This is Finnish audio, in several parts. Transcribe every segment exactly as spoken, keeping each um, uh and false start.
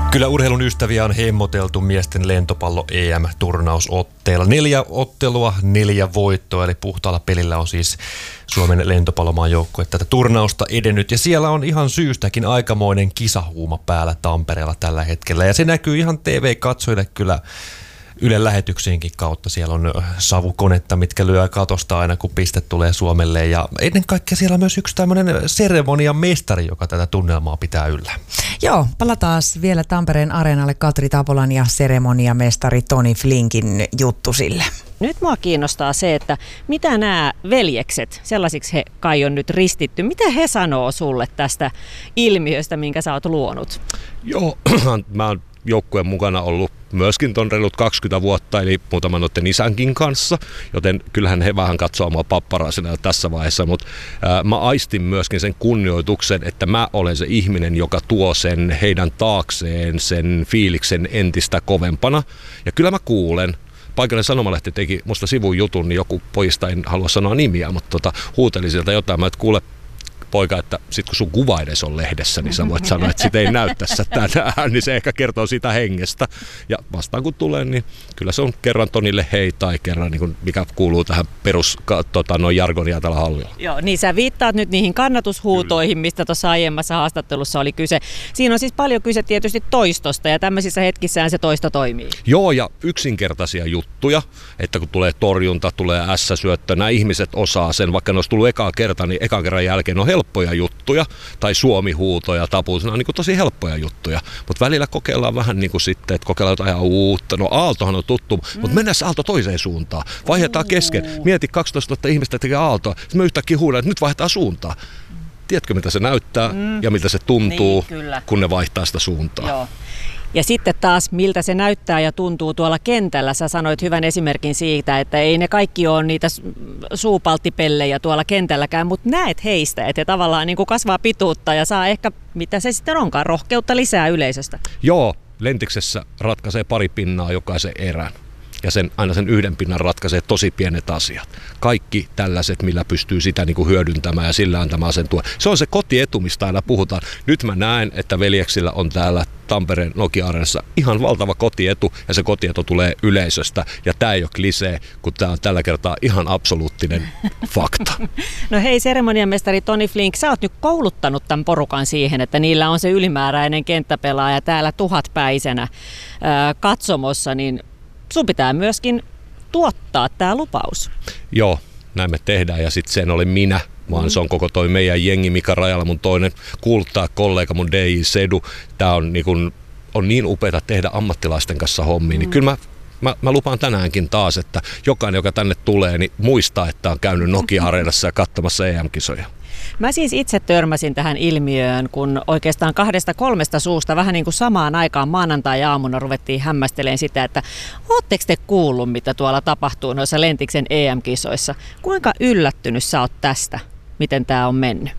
Kyllä urheilun ystäviä on hemmoteltu miesten lentopallo E M-turnausotteilla. Neljä ottelua, neljä voittoa, eli puhtaalla pelillä on siis Suomen lentopallomaan joukkue tätä turnausta edennyt. Ja siellä on ihan syystäkin aikamoinen kisahuuma päällä Tampereella tällä hetkellä. Ja se näkyy ihan T V-katsojille kyllä Ylen lähetyksiinkin kautta. Siellä on savukonetta, mitkä lyö katosta aina, kun piste tulee Suomelle. Ja ennen kaikkea siellä on myös yksi tämmöinen seremonian mestari, joka tätä tunnelmaa pitää yllä. Joo, palataan vielä Tampereen areenalle Katri Tapolan ja seremoniamestari Tony Flinkin juttu sille. Nyt mua kiinnostaa se, että mitä nämä veljekset, sellaisiksi he kai on nyt ristitty, mitä he sanoo sulle tästä ilmiöstä, minkä sä oot luonut? Joo, mä oon joukkueen mukana ollut myöskin ton reilut kaksikymmentä vuotta, eli muutaman noiden isänkin kanssa, joten kyllähän he vähän katsoo mua papparaisena tässä vaiheessa, mutta ää, mä aistin myöskin sen kunnioituksen, että mä olen se ihminen, joka tuo sen heidän taakseen sen fiiliksen entistä kovempana, ja kyllä mä kuulen. Paikallinen sanomalehti teki musta sivun jutun, niin joku pojista, en halua sanoa nimiä, mutta tota, huuteli sieltä jotain, mä et kuule poika, että sit kun sun kuva edes on lehdessä, niin sä voit sanoa, että sit ei näy tässä tänään, niin se ehkä kertoo siitä hengestä. Ja vastaan kun tulee, niin kyllä se on kerran Tonille hei tai kerran, niin kuin mikä kuuluu tähän perus tota, noin jargonia tällä hallilla. Joo, niin sä viittaat nyt niihin kannatushuutoihin, kyllä, mistä tuossa aiemmassa haastattelussa oli kyse. Siinä on siis paljon kyse tietysti toistosta ja tämmöisissä hetkissään se toisto toimii. Joo, ja yksinkertaisia juttuja, että kun tulee torjunta, tulee ässäsyöttö, nämä ihmiset osaa sen, vaikka ne olisi tullut ekaa kertaa, niin ekan kerran jälkeen on helppoja juttuja, tai Suomi-huutoja, tapuus, nämä on niin kuin tosi helppoja juttuja, mutta välillä kokeillaan vähän niin kuin sitten, että kokeillaan jotain ihan uutta. No aaltohan on tuttu, mm. mutta mennään se aalto toiseen suuntaan. Vaihdetaan kesken. Mieti kaksitoistatuhatta ihmistä tekee aaltoa, sitten me yhtäkkiä huudan, että nyt vaihdetaan suuntaa. Tiedätkö, mitä se näyttää mm. ja miltä se tuntuu, niin, kun ne vaihtaa sitä suuntaa? Joo. Ja sitten taas, miltä se näyttää ja tuntuu tuolla kentällä. Sä sanoit hyvän esimerkin siitä, että ei ne kaikki ole niitä suupalttipellejä tuolla kentälläkään, mutta näet heistä, että he tavallaan niin kuin kasvaa pituutta ja saa ehkä, mitä se sitten onkaan, rohkeutta lisää yleisöstä. Joo, Lentiksessä ratkaisee pari pinnaa jokaisen erän. Ja sen, aina sen yhden pinnan ratkaisee tosi pienet asiat. Kaikki tällaiset, millä pystyy sitä niin kuin hyödyntämään ja sillä antamaan sen tuen. Se on se kotietu, mistä aina puhutaan. Nyt mä näen, että veljeksillä on täällä Tampereen Nokia-areenassa ihan valtava kotietu, ja se kotietu tulee yleisöstä. Ja tää ei ole klisee, kun tää on tällä kertaa ihan absoluuttinen fakta. No hei, seremoniamestari Tony Flink, sä oot nyt kouluttanut tämän porukan siihen, että niillä on se ylimääräinen kenttäpelaaja täällä tuhatpäisenä ää, katsomossa, niin sun pitää myöskin tuottaa tämä lupaus. Joo, näin me tehdään, ja sitten sen oli minä, vaan mm. se on koko toi meidän jengi, Mika Rajala, mun toinen kuuluttaa kollega, mun D J Sedu. Tää on niin, kun, on niin upeata tehdä ammattilaisten kanssa hommia, mm. niin kyllä mä, mä, mä lupaan tänäänkin taas, että jokainen, joka tänne tulee, niin muistaa, että on käynyt Nokia-areenassa ja katsomassa E M-kisoja. Mä siis itse törmäsin tähän ilmiöön, kun oikeastaan kahdesta kolmesta suusta vähän niin kuin samaan aikaan maanantai-aamuna ruvettiin hämmästelemään sitä, että ootteko te kuullut, mitä tuolla tapahtuu noissa Lentiksen E M-kisoissa? Kuinka yllättynyt sä oot tästä, miten tää on mennyt?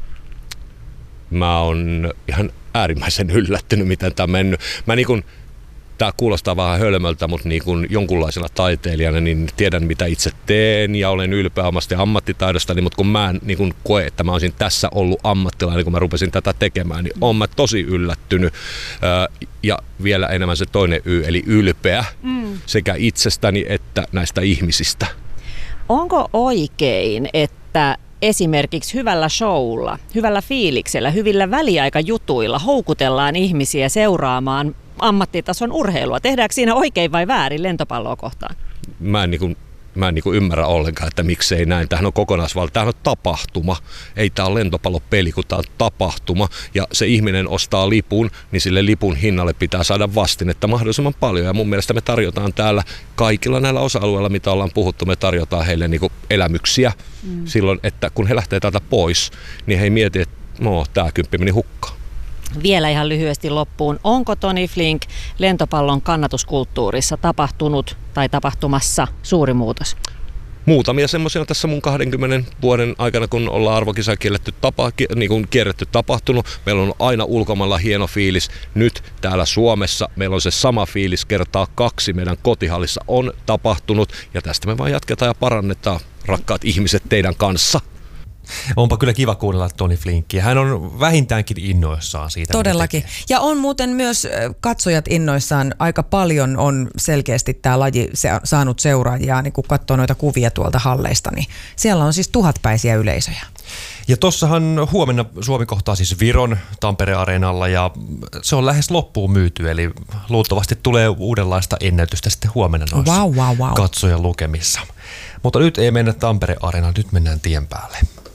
Mä oon ihan äärimmäisen yllättynyt, miten tää on mennyt. Mä niin kun, tää kuulostaa vähän hölmöltä, mutta niin kuin jonkunlaisena taiteilijana niin tiedän, mitä itse teen ja olen ylpeä omasta ammattitaidostani, mutta kun mä en niin kuin koe, että mä olisin tässä ollut ammattilainen, kun mä rupesin tätä tekemään, niin oon mä tosi yllättynyt. Ja vielä enemmän se toinen Y, eli ylpeä mm. sekä itsestäni että näistä ihmisistä. Onko oikein, että esimerkiksi hyvällä showlla, hyvällä fiiliksellä, hyvillä väliaikajutuilla houkutellaan ihmisiä seuraamaan ammattitason urheilua? Tehdäänkö siinä oikein vai väärin lentopalloa kohtaan? Mä en, niin kuin, mä en niin kuin ymmärrä ollenkaan, että miksei näin. Tämähän on kokonaisvalta. Tämähän on tapahtuma. Ei tämä ole lentopallopeli, kun tämä on tapahtuma. Ja se ihminen ostaa lipun, niin sille lipun hinnalle pitää saada vastinetta mahdollisimman paljon. Ja mun mielestä me tarjotaan täällä kaikilla näillä osa-alueilla, mitä ollaan puhuttu, me tarjotaan heille niin kuin elämyksiä mm. silloin, että kun he lähtee täältä pois, niin he ei mieti, että no, tämä kymppi meni hukkaan. Vielä ihan lyhyesti loppuun. Onko Tony Flink lentopallon kannatuskulttuurissa tapahtunut tai tapahtumassa suuri muutos? Muutamia semmoisia tässä mun kahdenkymmenen vuoden aikana, kun ollaan arvokisa kierretty, tapa, niin kuin kierretty tapahtunut. Meillä on aina ulkomailla hieno fiilis. Nyt täällä Suomessa meillä on se sama fiilis kertaa kaksi. Meidän kotihallissa on tapahtunut ja tästä me vaan jatketaan ja parannetaan, rakkaat ihmiset, teidän kanssa. Onpa kyllä kiva kuunnella Tony Flinkkiä. Hän on vähintäänkin innoissaan siitä. Todellakin. Ja on muuten myös katsojat innoissaan. Aika paljon on selkeästi tämä laji saanut seuraajia, niin kun katsoo noita kuvia tuolta halleista, niin siellä on siis tuhatpäisiä yleisöjä. Ja tossahan huomenna Suomi kohtaa siis Viron Tampere-areenalla ja se on lähes loppuun myyty, eli luultavasti tulee uudenlaista ennätystä sitten huomenna noissa wow, wow, wow. katsojan lukemissa. Mutta nyt ei mennä Tampere-areenaan, nyt mennään tien päälle.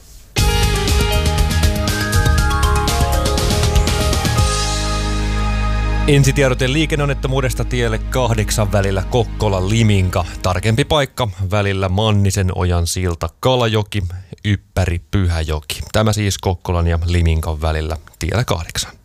Ensitiedote liikenneonnettomuudesta tielle kahdeksan välillä Kokkola-Liminka. Tarkempi paikka välillä Mannisen ojan silta Kalajoki, Yppäri Pyhäjoki. Tämä siis Kokkolan ja Liminkan välillä tiellä kahdeksan.